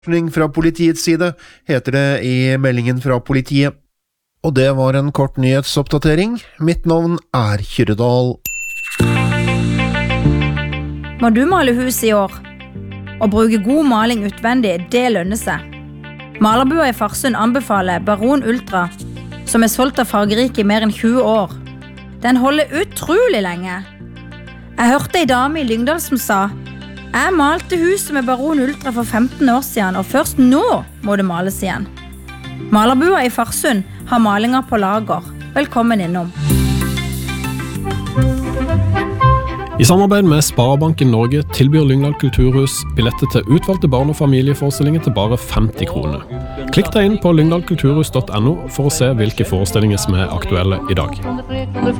Fra politiets side, heter det i meldingen fra politiet. Og det var en kort nyhetsoppdatering. Mitt navn er Kyrre Dahl. Må du male hus i år? Å bruke god maling utvendig, det lønner seg. Malerbua i Farsund anbefaler Baron Ultra, som solgt av Fargerike i mer enn 20 år. Den holder utrolig lenge. Jeg hørte en dame i Lyngdal som sa: jeg malte huset med Baron Ultra for 15 år siden, og først nå må det males igjen. Malerbua i Farsund har malinger på lager. Velkommen innom. I samarbeid med Sparebanken Norge tilbyr Lyngdal Kulturhus billetter til utvalgte barn- og familieforestillinger til bare 50 kroner. Klikk deg inn på lyngdalkulturhus.no for å se hvilke forestillinger som er aktuelle i dag.